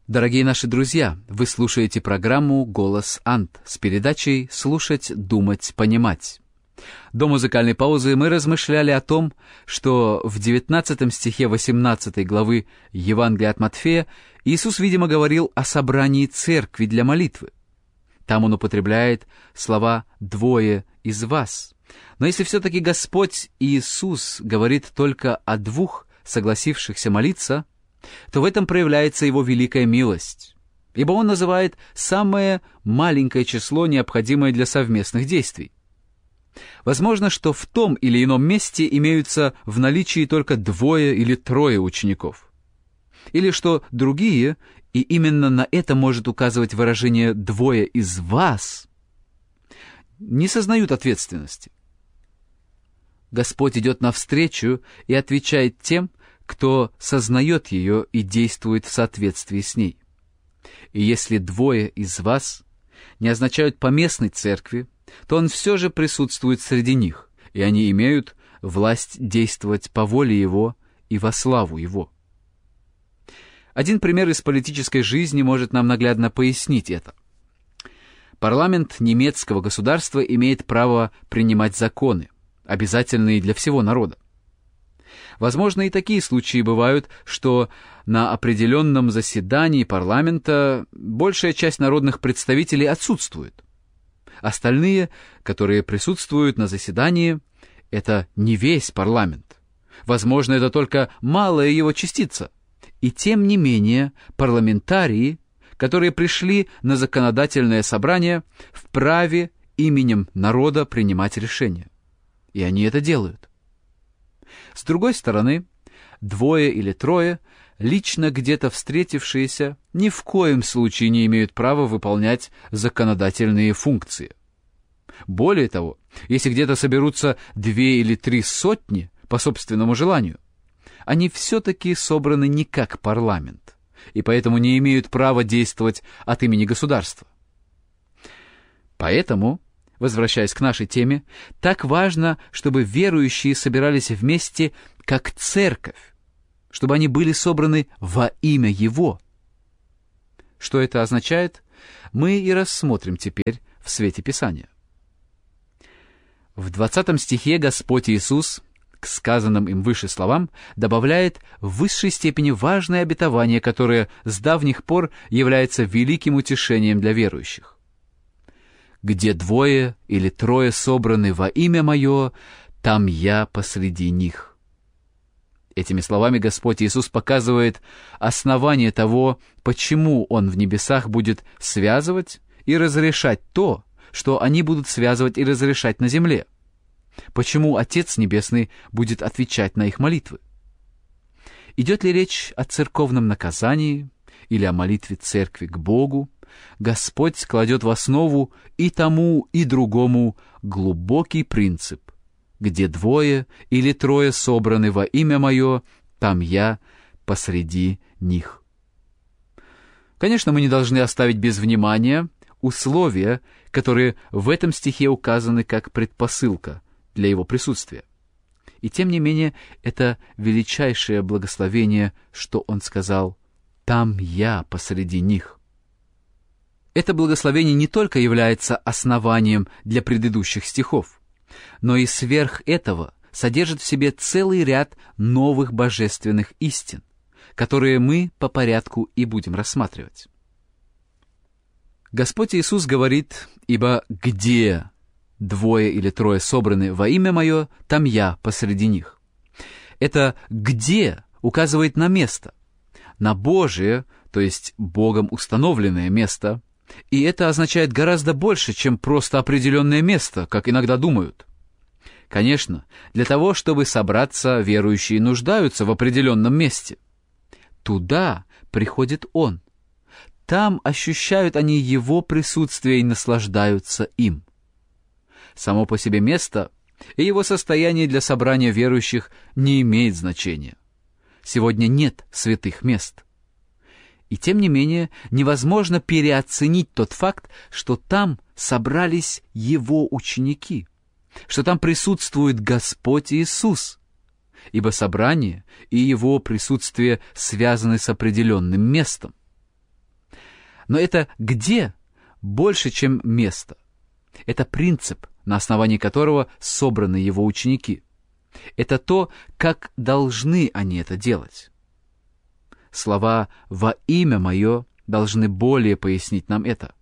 Дорогие наши друзья, вы слушаете программу «Голос Ант» с передачей «Слушать, думать, понимать». До музыкальной паузы мы размышляли о том, что в 19 стихе 18 главы Евангелия от Матфея Иисус, видимо, говорил о собрании церкви для молитвы. Там Он употребляет слова «двое из вас». Но если все-таки Господь Иисус говорит только о двух согласившихся молиться, то в этом проявляется Его великая милость, ибо Он называет самое маленькое число, необходимое для совместных действий. Возможно, что в том или ином месте имеются в наличии только 2 или 3 учеников. Или что другие, и именно на это может указывать выражение «двое из вас», не сознают ответственности. Господь идет навстречу и отвечает тем, кто сознает ее и действует в соответствии с ней. И если 2 из вас не означают поместной церкви, то Он все же присутствует среди них, и они имеют власть действовать по воле Его и во славу Его. Один пример из политической жизни может нам наглядно пояснить это. Парламент немецкого государства имеет право принимать законы, обязательные для всего народа. Возможно, и такие случаи бывают, что на определенном заседании парламента большая часть народных представителей отсутствует. Остальные, которые присутствуют на заседании, это не весь парламент. Возможно, это только малая его частица. И тем не менее, парламентарии, которые пришли на законодательное собрание, вправе именем народа принимать решения. И они это делают. С другой стороны, 2 или 3, лично где-то встретившиеся, ни в коем случае не имеют права выполнять законодательные функции. Более того, если где-то соберутся 2 или 3 сотни по собственному желанию, они все-таки собраны не как парламент, и поэтому не имеют права действовать от имени государства. Поэтому, возвращаясь к нашей теме, так важно, чтобы верующие собирались вместе как церковь, чтобы они были собраны во имя Его. Что это означает, мы и рассмотрим теперь в свете Писания. В 20 стихе Господь Иисус к сказанным им выше словам добавляет в высшей степени важное обетование, которое с давних пор является великим утешением для верующих. «Где 2 или 3 собраны во имя Мое, там Я посреди них». Этими словами Господь Иисус показывает основание того, почему Он в небесах будет связывать и разрешать то, что они будут связывать и разрешать на земле. Почему Отец Небесный будет отвечать на их молитвы? Идет ли речь о церковном наказании или о молитве церкви к Богу? Господь кладет в основу и тому, и другому глубокий принцип. Где 2 или 3 собраны во имя Мое, там Я посреди них. Конечно, мы не должны оставить без внимания условия, которые в этом стихе указаны как предпосылка для Его присутствия. И тем не менее, это величайшее благословение, что Он сказал: «Там Я посреди них». Это благословение не только является основанием для предыдущих стихов, но и сверх этого содержит в себе целый ряд новых божественных истин, которые мы по порядку и будем рассматривать. Господь Иисус говорит: «Ибо где 2 или 3 собраны во имя Мое, там Я посреди них». Это «где» указывает на место, на Божие, то есть Богом установленное место, и это означает гораздо больше, чем просто определенное место, как иногда думают. Конечно, для того, чтобы собраться, верующие нуждаются в определенном месте. Туда приходит Он. Там ощущают они Его присутствие и наслаждаются им. Само по себе место и его состояние для собрания верующих не имеет значения. Сегодня нет святых мест. И тем не менее невозможно переоценить тот факт, что там собрались Его ученики, что там присутствует Господь Иисус, ибо собрание и Его присутствие связаны с определенным местом. Но это «где» больше, чем место. Это принцип, на основании которого собраны его ученики. Это то, как должны они это делать. Слова «во имя мое» должны более пояснить нам это.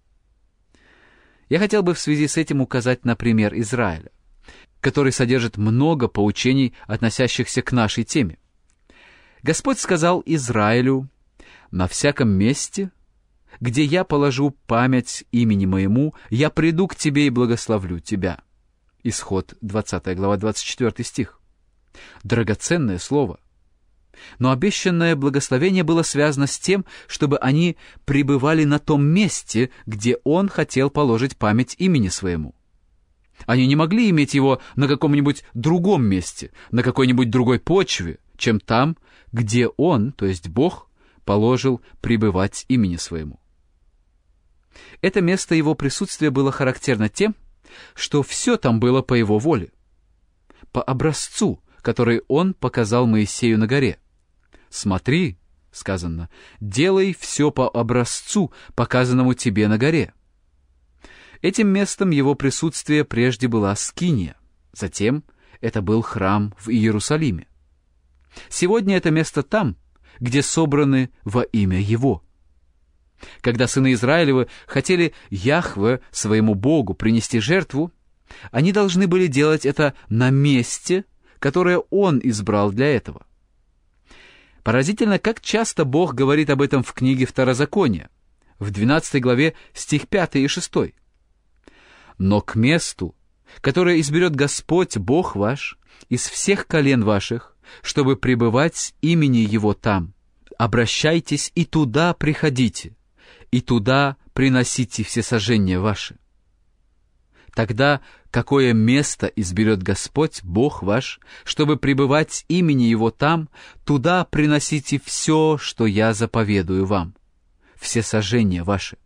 Я хотел бы в связи с этим указать на пример Израиля, который содержит много поучений, относящихся к нашей теме. Господь сказал Израилю: «На всяком месте, где я положу память имени моему, я приду к тебе и благословлю тебя». Исход 20 глава, 24 стих. Драгоценное слово. Но обещанное благословение было связано с тем, чтобы они пребывали на том месте, где Он хотел положить память имени Своему. Они не могли иметь его на каком-нибудь другом месте, на какой-нибудь другой почве, чем там, где Он, то есть Бог, положил пребывать имени Своему. Это место Его присутствия было характерно тем, что все там было по Его воле, по образцу, который Он показал Моисею на горе. «Смотри», — сказано, — «делай все по образцу, показанному тебе на горе». Этим местом Его присутствия прежде была скиния, затем это был храм в Иерусалиме. Сегодня это место там, где собраны во имя Его. Когда сыны Израилевы хотели Яхве, своему Богу, принести жертву, они должны были делать это на месте, которое Он избрал для этого. Поразительно, как часто Бог говорит об этом в книге Второзакония, в 12 главе, стих 5 и 6. «Но к месту, которое изберет Господь, Бог ваш, из всех колен ваших, чтобы пребывать имени Его там, обращайтесь и туда приходите, и туда приносите всесожжения ваши. Тогда какое место изберет Господь, Бог ваш, чтобы пребывать имени Его там, туда приносите все, что я заповедую вам, всесожжения ваши».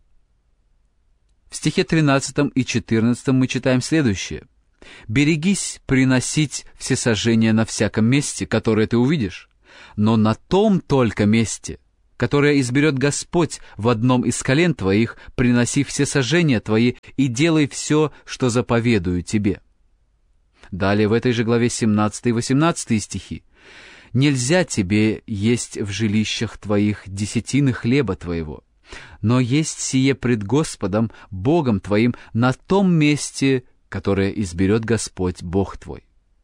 В стихе 13 и 14 мы читаем следующее: «Берегись приносить всесожжения на всяком месте, которое ты увидишь, но на том только месте, которое изберет Господь в одном из колен твоих, приноси всесожжения твои и делай все, что заповедую тебе». Далее в этой же главе 17 и 18 стихи: «Нельзя тебе есть в жилищах твоих десятины хлеба твоего, но есть сие пред Господом, Богом твоим, на том месте, которое изберет Господь, Бог твой».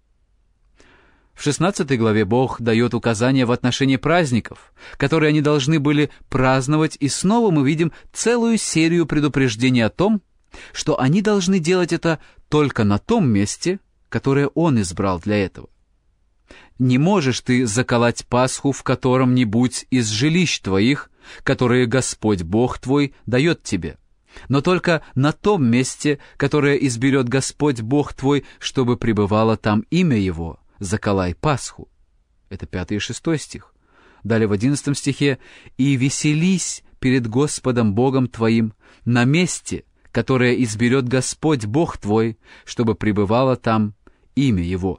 В 16 главе Бог дает указания в отношении праздников, которые они должны были праздновать, и снова мы видим целую серию предупреждений о том, что они должны делать это только на том месте, которое Он избрал для этого. Не можешь ты заколоть Пасху в котором-нибудь из жилищ твоих, которые Господь Бог твой дает тебе, но только на том месте, которое изберет Господь Бог твой, чтобы пребывало там имя Его, заколай Пасху. Это 5 и 6 стих. Далее в 11 стихе: «И веселись перед Господом Богом твоим на месте, которое изберет Господь Бог твой, чтобы пребывало там имя Его».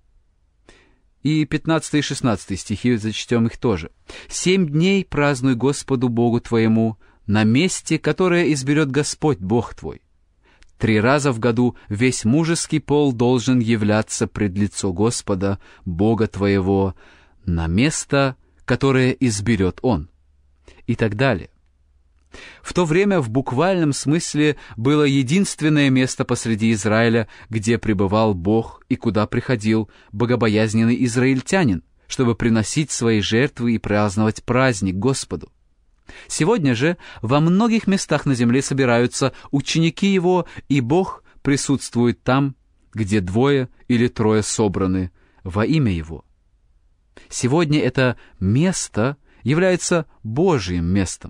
И 15 и 16 стихи, зачтем их тоже. «7 дней празднуй Господу Богу твоему на месте, которое изберет Господь Бог твой. 3 раза в году весь мужеский пол должен являться пред лицо Господа, Бога твоего, на место, которое изберет Он». И так далее. В то время в буквальном смысле было единственное место посреди Израиля, где пребывал Бог и куда приходил богобоязненный израильтянин, чтобы приносить свои жертвы и праздновать праздник Господу. Сегодня же во многих местах на земле собираются ученики Его, и Бог присутствует там, где 2 или 3 собраны во имя Его. Сегодня это место является Божьим местом.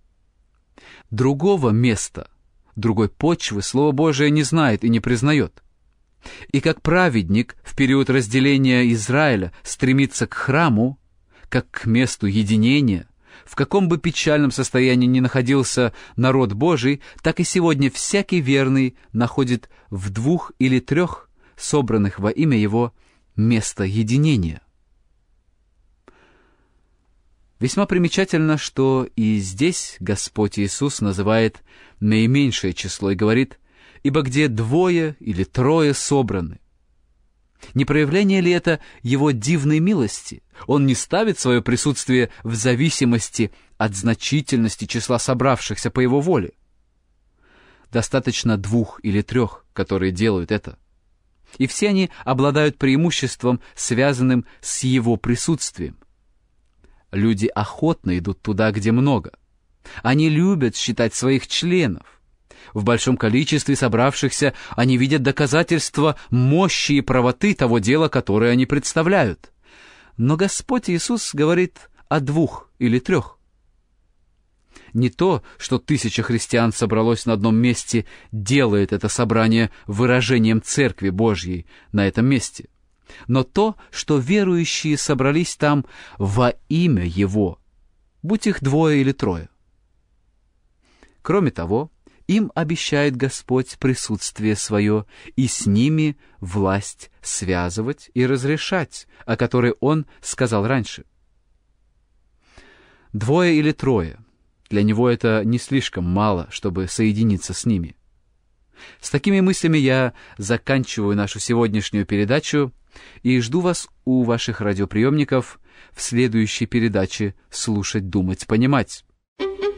Другого места, другой почвы Слово Божие не знает и не признает. И как праведник в период разделения Израиля стремится к храму, как к месту единения, в каком бы печальном состоянии ни находился народ Божий, так и сегодня всякий верный находит в 2 или 3 собранных во имя Его место единения. Весьма примечательно, что и здесь Господь Иисус называет наименьшее число и говорит: «Ибо где двое или трое собраны». Не проявление ли это Его дивной милости? Он не ставит свое присутствие в зависимости от значительности числа собравшихся по Его воле. Достаточно 2 или 3, которые делают это. И все они обладают преимуществом, связанным с Его присутствием. Люди охотно идут туда, где много. Они любят считать своих членов. В большом количестве собравшихся они видят доказательства мощи и правоты того дела, которое они представляют. Но Господь Иисус говорит о 2 или 3. Не то, что 1000 христиан собралось на одном месте, делает это собрание выражением Церкви Божьей на этом месте, но то, что верующие собрались там во имя Его, будь их 2 или 3. Кроме того, им обещает Господь присутствие Свое и с ними власть связывать и разрешать, о которой Он сказал раньше. 2 или 3. Для Него это не слишком мало, чтобы соединиться с ними. С такими мыслями я заканчиваю нашу сегодняшнюю передачу и жду вас у ваших радиоприемников в следующей передаче «Слушать, думать, понимать».